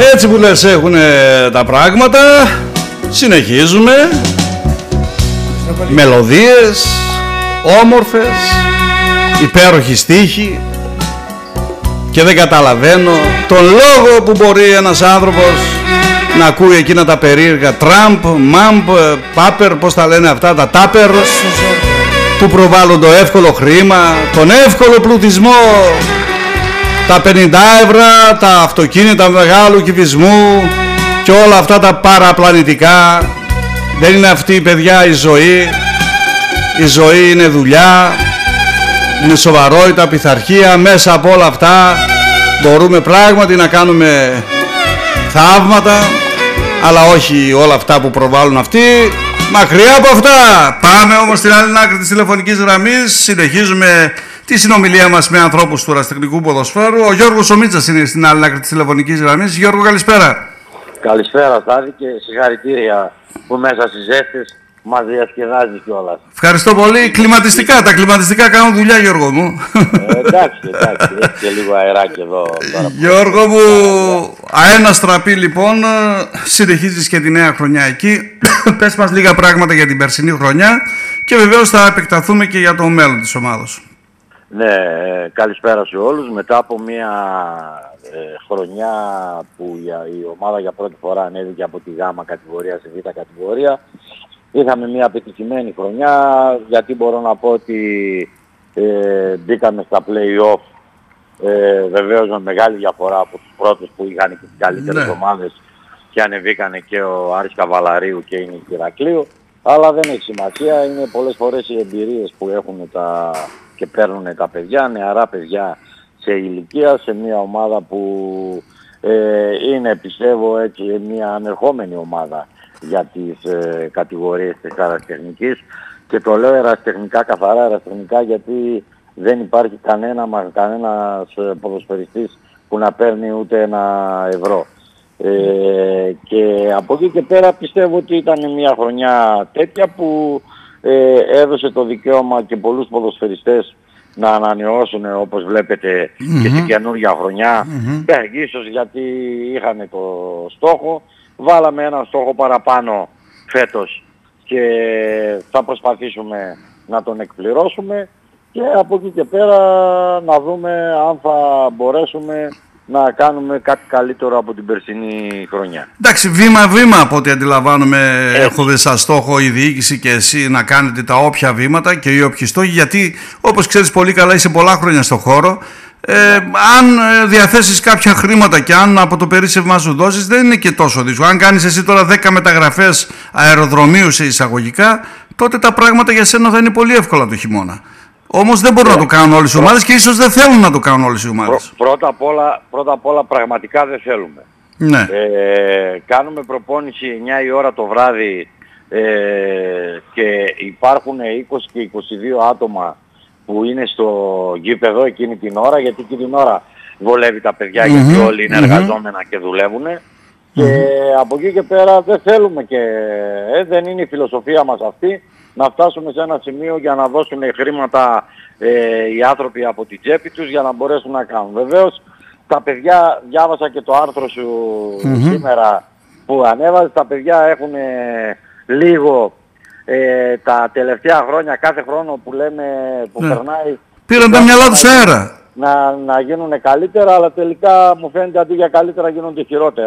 Έτσι που λες έχουν τα πράγματα. Συνεχίζουμε. Μελωδίες όμορφες, υπέροχοι στίχοι. Και δεν καταλαβαίνω τον λόγο που μπορεί ένας άνθρωπος να ακούει εκείνα τα περίεργα Τραμπ, Μαμπ, Πάπερ, πώς τα λένε αυτά, τα Τάπερ, που προβάλλουν το εύκολο χρήμα, τον εύκολο πλουτισμό, τα 50 ευρώ, τα αυτοκίνητα μεγάλου κυβισμού και όλα αυτά τα παραπλανητικά. Δεν είναι αυτή, παιδιά, η ζωή. Η ζωή είναι δουλειά, είναι σοβαρότητα, πειθαρχία. Μέσα από όλα αυτά μπορούμε πράγματι να κάνουμε θαύματα, αλλά όχι όλα αυτά που προβάλλουν αυτοί. Μακριά από αυτά. Πάμε όμως στην άλλη άκρη της τηλεφωνικής γραμμής. Συνεχίζουμε τη συνομιλία μας με ανθρώπους του ερασιτεχνικού ποδοσφαίρου. Ο Γιώργος ο Μίτσας είναι στην άλλη άκρη της τηλεφωνικής γραμμής. Γιώργο, καλησπέρα. Καλησπέρα Στάδη και συγχαρητήρια που μέσα στις ζέστες μας διασκεδάζει κιόλας. Ευχαριστώ πολύ. Κλιματιστικά, τα κλιματιστικά κάνουν δουλειά, Γιώργο μου. Εντάξει, έχει και λίγο αεράκι εδώ. Τώρα. Γιώργο μου, αένα στραπή λοιπόν, συνεχίζεις και τη νέα χρονιά εκεί. Πες μας λίγα πράγματα για την περσινή χρονιά και βεβαίως θα επεκταθούμε και για το μέλλον της ομάδας. Ναι, καλησπέρα σε όλους. Μετά από μια χρονιά που η ομάδα για πρώτη φορά ανέβηκε από τη Γ κατηγορία σε Β κατηγορία, είχαμε μια επιτυχημένη χρονιά, γιατί μπορώ να πω ότι μπήκαμε στα play-off βεβαίως με μεγάλη διαφορά από τους πρώτους που είχαν και τις καλύτερες ομάδες και ανεβήκανε και ο Άρης Καβαλαρίου και η Νίκη Ηρακλείου, αλλά δεν έχει σημασία, είναι πολλές φορές οι εμπειρίες που έχουν και παίρνουν τα παιδιά, νεαρά παιδιά σε ηλικία, σε μια ομάδα που είναι, πιστεύω, έτσι μια ανερχόμενη ομάδα για τις κατηγορίες της ερασιτεχνικής, και το λέω ερασιτεχνικά, καθαρά ερασιτεχνικά, γιατί δεν υπάρχει κανένας ποδοσφαιριστής που να παίρνει ούτε €1. Και από εκεί και πέρα πιστεύω ότι ήταν μια χρονιά τέτοια που έδωσε το δικαίωμα και πολλούς ποδοσφαιριστές να ανανεώσουν, όπως βλέπετε, και στην καινούργια χρονιά. Ίσως γιατί είχαν το στόχο. Βάλαμε ένα στόχο παραπάνω φέτος και θα προσπαθήσουμε να τον εκπληρώσουμε, και από εκεί και πέρα να δούμε αν θα μπορέσουμε να κάνουμε κάτι καλύτερο από την περσινή χρονιά. Εντάξει, βήμα-βήμα από ό,τι αντιλαμβάνομαι έχετε σαν στόχο η διοίκηση και εσύ να κάνετε τα όποια βήματα και οι όποιοι στόχοι, γιατί όπως ξέρεις πολύ καλά είσαι πολλά χρόνια στον χώρο. Αν διαθέσεις κάποια χρήματα και αν από το περίσσευμά σου δώσεις, δεν είναι και τόσο δύσκολο. Αν κάνεις εσύ τώρα 10 μεταγραφές αεροδρομίου σε εισαγωγικά, τότε τα πράγματα για σένα θα είναι πολύ εύκολα το χειμώνα. Όμως δεν μπορούν να το κάνουν όλες οι ομάδες και ίσως δεν θέλουν να το κάνουν όλες οι ομάδες. Πρώτα απ' όλα πραγματικά δεν θέλουμε. Ναι. Κάνουμε προπόνηση 9 η ώρα το βράδυ και υπάρχουν 20 και 22 άτομα που είναι στο γήπεδο εκείνη την ώρα, γιατί εκείνη την ώρα βολεύει τα παιδιά, γιατί όλοι είναι εργαζόμενα και δουλεύουν. Και από εκεί και πέρα δεν θέλουμε, και δεν είναι η φιλοσοφία μας αυτή, να φτάσουμε σε ένα σημείο για να δώσουν χρήματα οι άνθρωποι από την τσέπη τους για να μπορέσουν να κάνουν. Βεβαίως τα παιδιά, διάβασα και το άρθρο σου σήμερα που ανέβαζε, τα παιδιά έχουν λίγο τα τελευταία χρόνια, κάθε χρόνο που λέμε που περνάει, πήραν τα μυαλά τους αέρα να γίνουν καλύτερα, αλλά τελικά μου φαίνεται αντί για καλύτερα γίνονται χειρότερα.